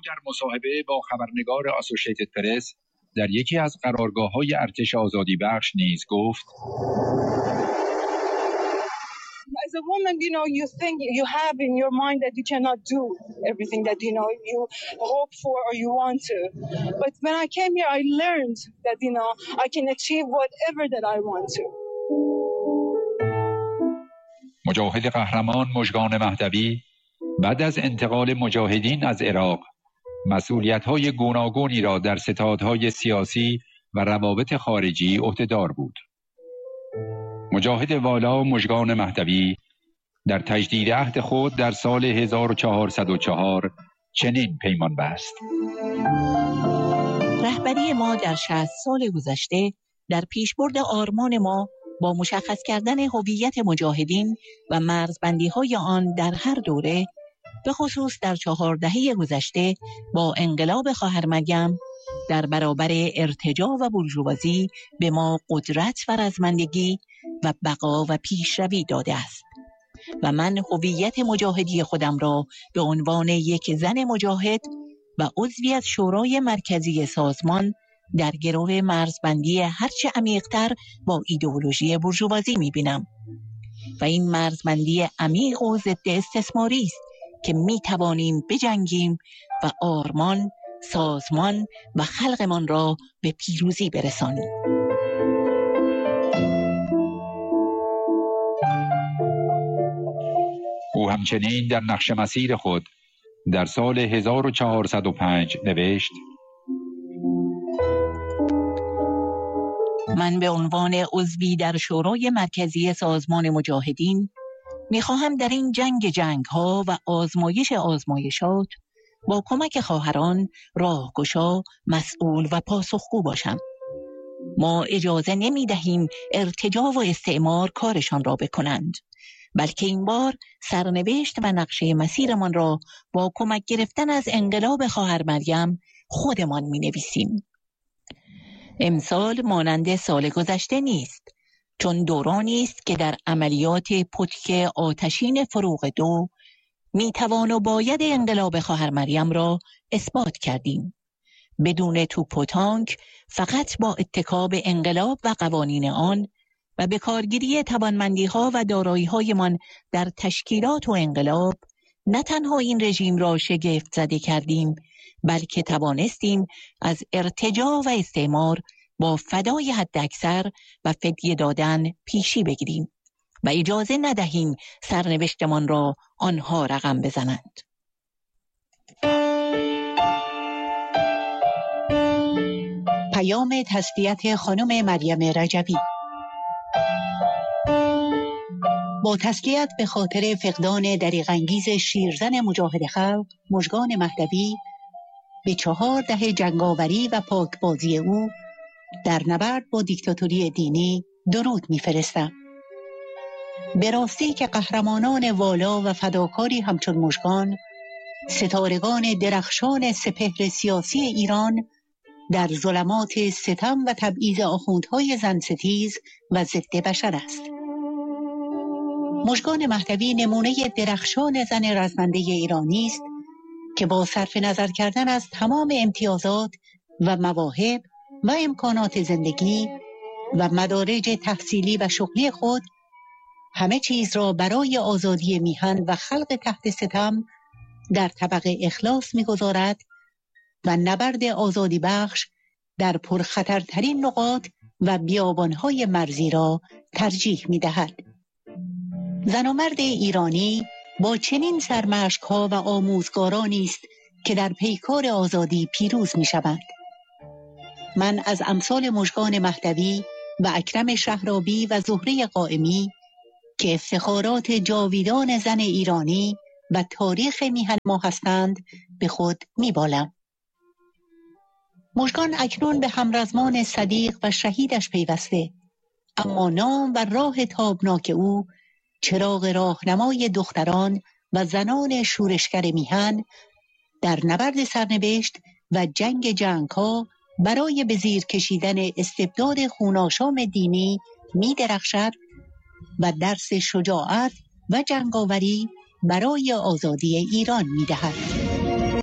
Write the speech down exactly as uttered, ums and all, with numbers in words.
در مصاحبه با خبرنگار آسوشیتد پرس در یکی از قرارگاه‌های ارتش آزادی بخش نیز گفت: As a woman, you know, you think you have in your mind that you cannot do everything that, you know, you hope for or you want to. But when I came here, I learned that, you know, I can achieve whatever that I want to. مجاهد قهرمان مژگان مهدوی بعد از انتقال مجاهدین از عراق مسئولیت‌های گوناگونی را در ستادهای سیاسی و روابط خارجی عهده‌دار بود. مجاهد والا مژگان مهدوی در تجدید عهد خود در سال هزار و چهارصد و چهار چنین پیمان بست: رهبری ما در شصت سال گذشته در پیشبرد آرمان ما با مشخص کردن هویت مجاهدین و مرزبندی‌های آن در هر دوره، به خصوص در چهار دهه گذشته با انقلاب خواهر مریم، در برابر ارتجاع و بورژوازی به ما قدرت و رزمندگی و بقا و پیشروی داده است و من هویت مجاهدی خودم را به عنوان یک زن مجاهد و عضوی از شورای مرکزی سازمان در گرو مرزبندی هرچه عمیق‌تر با ایدئولوژی بورژوازی می‌بینم و این مرزبندی عمیق و ضد استثماری است که می‌توانیم بجنگیم و آرمان، سازمان و خلقمان را به پیروزی برسانیم. او همچنین در نقش مسیر خود در سال هزار و چهارصد و پنج نوشت: من به عنوان عضوی در شورای مرکزی سازمان مجاهدین میخواهم در این جنگ جنگ ها و آزمایش آزمایشات با کمک خواهران راهگشا، مسئول و پاسخگو باشم. ما اجازه نمی دهیم ارتجاع و استعمار کارشان را بکنند، بلکه این بار سرنوشت و نقشه مسیرمان را با کمک گرفتن از انقلاب خواهر مریم خودمان می نویسیم. امسال مانند سال گذشته نیست، چون دورانی است که در عملیات پتک آتشین فروغ دو می توان و باید انقلاب خواهر مریم را اثبات کردیم. بدون توپ و تانک، فقط با اتکا به انقلاب و قوانین آن و به کارگیری توانمندی‌ها و دارایی‌هایمان در تشکیلات و انقلاب، نه تنها این رژیم را شگفت زده کردیم، بلکه توانستیم از ارتجاع و استعمار با فدای حداکثر و فدیه دادن پیشی بگیریم و اجازه ندهیم سرنوشتمان را آنها رقم بزنند. پیام تسلیت خانم مریم رجبی. با تسلیت به خاطر فقدان دریغ‌انگیز شیرزن مجاهد خلق مژگان مهدوی، به چهار دهه جنگاوری و پاکبازی او در نبرد با دیکتاتوری دینی درود می‌فرستم. به راستی که قهرمانان والا و فداکاری همچون مژگان، ستارگان درخشان سپهر سیاسی ایران، در ظلمات ستم و تبعیض آخوندهای زنستیز و ضد بشر است. مژگان مهدوی نمونه درخشان زن رزمنده ایرانی است که با صرف نظر کردن از تمام امتیازات و مواهب و امکانات زندگی و مدارج تحصیلی و شغلی خود، همه چیز را برای آزادی میهن و خلق تحت ستم در طبق اخلاص می‌گذارد و نبرد آزادی بخش در پرخطرترین نقاط و بیابانهای مرزی را ترجیح می‌دهد. زن و مرد ایرانی با چنین سرمشق‌ها و آموزگارانی است که در پیکار آزادی پیروز می‌شوند. من از امثال مژگان مهدوی و اکرم شهرابی و زهره قائمی که افتخارات جاویدان زن ایرانی و تاریخ میهن ما هستند به خود میبالم. مژگان اکنون به همرزمان صدیق و شهیدش پیوسته، اما نام و راه تابناک او چراغ راهنمای دختران و زنان شورشگر میهن در نبرد سرنوشت و جنگ جنگ‌ها برای به زیر کشیدن استبداد خوناشام دینی می درخشد و درس شجاعت و جنگاوری برای آزادی ایران می دهد.